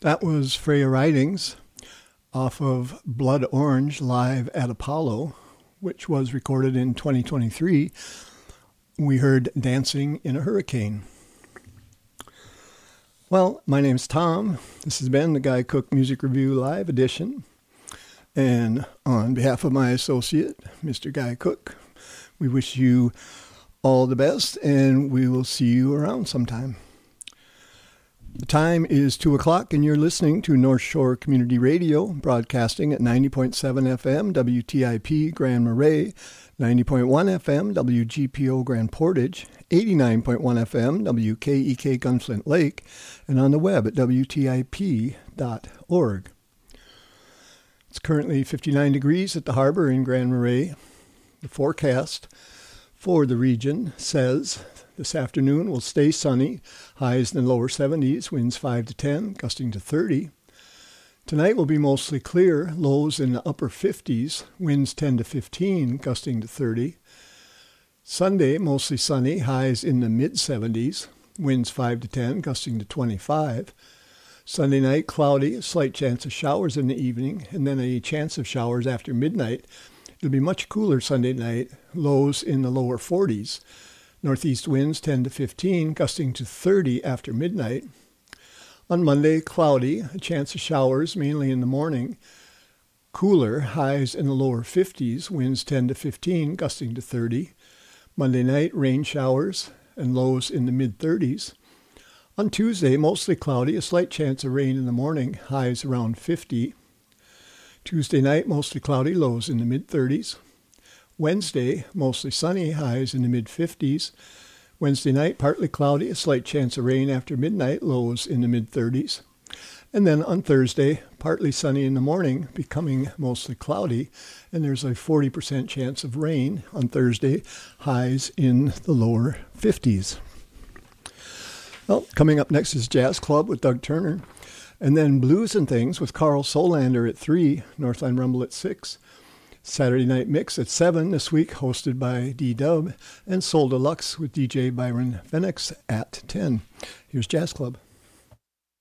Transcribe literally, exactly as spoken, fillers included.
That was Freya Ridings off of Blood Orange live at Apollo, which was recorded in twenty twenty-three. We heard Dancing in a Hurricane. Well, my name's Tom. This has been the Guy Cook Music Review Live Edition. And on behalf of my associate, Mister Guy Cook, we wish you all the best, and we will see you around sometime. The time is two o'clock, and you're listening to North Shore Community Radio, broadcasting at ninety point seven F M, W T I P Grand Marais, ninety point one F M, W G P O Grand Portage, eighty-nine point one F M, W K E K Gunflint Lake, and on the web at W T I P dot org. It's currently fifty-nine degrees at the harbor in Grand Marais. The forecast for the region says this afternoon will stay sunny, highs in the lower seventies, winds five to ten, gusting to thirty. Tonight will be mostly clear, lows in the upper fifties, winds ten to fifteen, gusting to thirty. Sunday, mostly sunny, highs in the mid-seventies, winds five to ten, gusting to twenty-five. Sunday night, cloudy, a slight chance of showers in the evening, and then a chance of showers after midnight. It'll be much cooler Sunday night, lows in the lower forties. Northeast winds ten to fifteen, gusting to thirty after midnight. On Monday, cloudy, a chance of showers mainly in the morning. Cooler, highs in the lower fifties, winds ten to fifteen, gusting to thirty. Monday night, rain showers and lows in the mid-thirties. On Tuesday, mostly cloudy, a slight chance of rain in the morning, highs around fifty. Tuesday night, mostly cloudy, lows in the mid-thirties. Wednesday, mostly sunny, highs in the mid-fifties. Wednesday night, partly cloudy, a slight chance of rain after midnight, lows in the mid-thirties. And then on Thursday, partly sunny in the morning, becoming mostly cloudy, and there's a forty percent chance of rain on Thursday, highs in the lower fifties. Well, coming up next is Jazz Club with Doug Turner, and then Blues and Things with Carl Solander at three, Northline Rumble at six. Saturday Night Mix at seven this week, hosted by D-Dub, and Soul Deluxe with D J Byron Phoenix at ten. Here's Jazz Club.